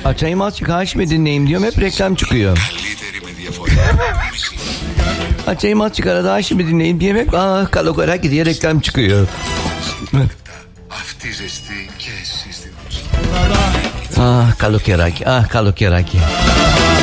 Açayım azıcık Haşim'i dinleyeyim diyorum, hep reklam çıkıyor. Açayım azıcık arada Haşim'i dinleyeyim diye hep Kalokaraki diye reklam çıkıyor. Kalokaraki, Kalokaraki.